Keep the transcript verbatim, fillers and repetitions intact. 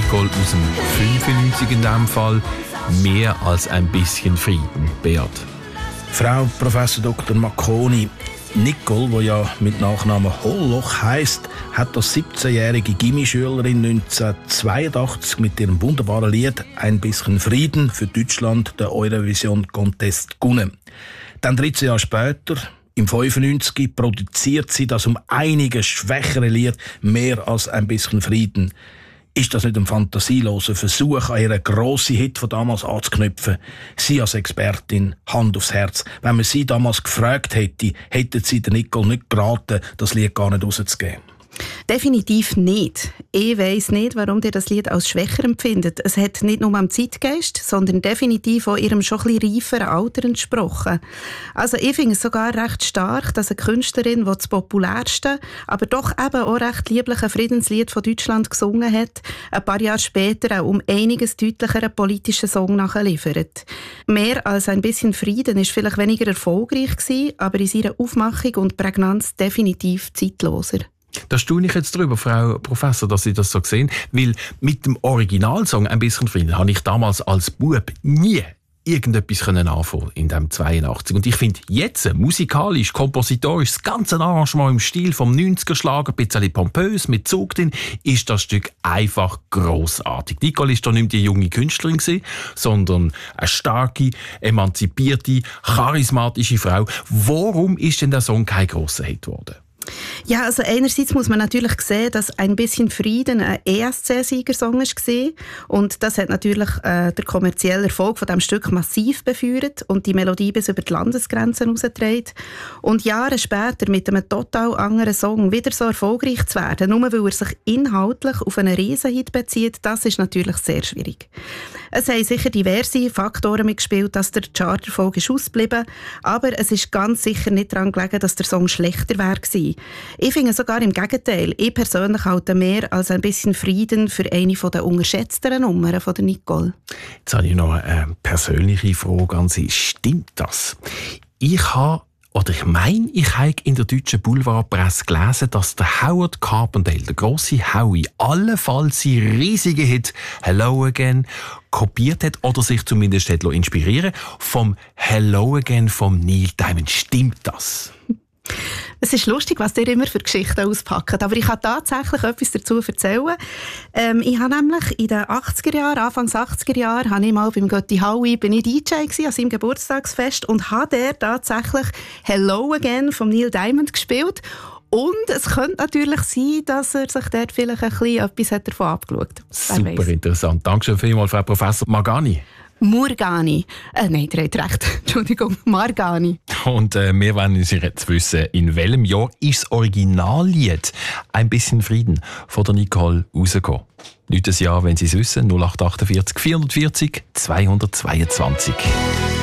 Nicole aus dem fünfundneunzig in diesem Fall. Mehr als ein bisschen Frieden. Beat. Frau Professor Doktor Marconi, Nicole, die ja mit Nachnamen Holloch heisst, hat als siebzehnjährige Gimmischülerin neunzehnhundertzweiundachtzig mit ihrem wunderbaren Lied «Ein bisschen Frieden» für Deutschland den Eurovision Contest gewonnen. Dann dreizehn Jahre später, im fünfundneunzig, produziert sie das um einiges schwächere Lied «Mehr als ein bisschen Frieden». Ist das nicht ein fantasieloser Versuch, an ihren grossen Hit von damals anzuknüpfen? Sie als Expertin, Hand aufs Herz. Wenn man sie damals gefragt hätte, hätten sie der Nicole nicht geraten, das Lied gar nicht rauszugeben. Definitiv nicht. Ich weiss nicht, warum ihr das Lied als schwächer empfindet. Es hat nicht nur am Zeitgeist, sondern definitiv auch ihrem schon ein bisschen reiferen Alter entsprochen. Also ich finde es sogar recht stark, dass eine Künstlerin, die das populärste, aber doch eben auch recht liebliche Friedenslied von Deutschland gesungen hat, ein paar Jahre später auch um einiges deutlicheren politischen Song nachliefert. Mehr als ein bisschen Frieden ist vielleicht weniger erfolgreich gewesen, aber in seiner Aufmachung und Prägnanz definitiv zeitloser. Da staune ich jetzt drüber, Frau Professor, dass Sie das so sehen, weil mit dem Originalsong «Ein bisschen Frieden» habe ich damals als Bub nie irgendetwas anfangen in dem zweiundachtzig. Und ich finde jetzt, musikalisch, kompositorisch, das ganze Arrangement im Stil vom neunziger-Schlager, ein bisschen pompös, mit Zug drin, ist das Stück einfach grossartig. Nicole ist da nicht die junge Künstlerin gewesen, sondern eine starke, emanzipierte, charismatische Frau. Warum ist denn der Song kein grosser Hit geworden? Ja, also einerseits muss man natürlich sehen, dass «Ein bisschen Frieden» ein E S C-Siegersong war. Und das hat natürlich äh, der kommerzielle Erfolg von diesem Stück massiv befeuert und die Melodie bis über die Landesgrenzen herausgetragen. Und Jahre später mit einem total anderen Song wieder so erfolgreich zu werden, nur weil er sich inhaltlich auf einen Riesenhit bezieht, das ist natürlich sehr schwierig. Es haben sicher diverse Faktoren mitgespielt, dass der Charterfolg ist ausgeblieben, aber es ist ganz sicher nicht daran gelegen, dass der Song schlechter wäre gewesen. Ich finde sogar im Gegenteil. Ich persönlich halte mehr als ein bisschen Frieden für eine der unterschätzteren Nummern von der Nicole. Jetzt habe ich noch eine persönliche Frage an Sie. Stimmt das? Ich habe Oder ich meine, ich habe in der deutschen Boulevardpresse gelesen, dass der Howard Carpendale, der grosse Howie, allenfalls seinen riesigen Hit «Hello Again» kopiert hat oder sich zumindest hat inspirieren vom «Hello Again» von Neil Diamond. Stimmt das? Es ist lustig, was ihr immer für Geschichten auspackt, aber ich kann tatsächlich etwas dazu erzählen. Ähm, ich habe nämlich in den achtziger Jahren, Anfangs achtziger Jahren, habe ich mal beim Götti Howie, bin ich D J gewesen, an seinem Geburtstagsfest und habe der tatsächlich «Hello Again» von Neil Diamond gespielt. Und es könnte natürlich sein, dass er sich dort vielleicht ein bisschen etwas hat davon abgeschaut hat. Super interessant. Dankeschön vielmals, Frau Professor Margani. Murgani. Äh, nein, ihr habt recht. Entschuldigung, Margani. Und äh, wir wollen uns jetzt wissen, in welchem Jahr ist das Originallied «Ein bisschen Frieden» von der Nicole rausgekommen? Nicht das Jahr, wenn Sie es wissen, null acht acht vier, vierhundertvierzig, zweihundertzweiundzwanzig.